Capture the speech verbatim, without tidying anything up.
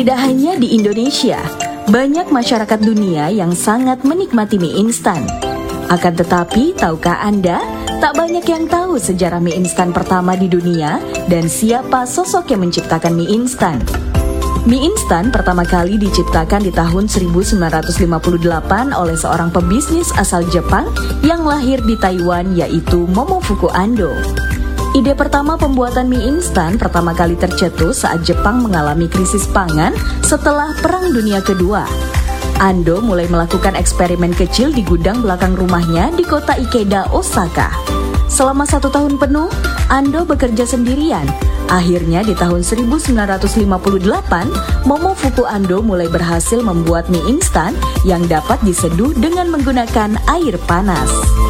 Tidak hanya di Indonesia, banyak masyarakat dunia yang sangat menikmati mie instan. Akan tetapi, tahukah Anda, tak banyak yang tahu sejarah mie instan pertama di dunia dan siapa sosok yang menciptakan mie instan. Mie instan pertama kali diciptakan di tahun seribu sembilan ratus lima puluh delapan oleh seorang pebisnis asal Jepang yang lahir di Taiwan, yaitu Momofuku Ando. Ide pertama pembuatan mie instan pertama kali tercetus saat Jepang mengalami krisis pangan setelah Perang Dunia Kedua. Ando mulai melakukan eksperimen kecil di gudang belakang rumahnya di kota Ikeda, Osaka. Selama satu tahun penuh, Ando bekerja sendirian. Akhirnya di tahun seribu sembilan ratus lima puluh delapan, Momofuku Ando mulai berhasil membuat mie instan yang dapat diseduh dengan menggunakan air panas.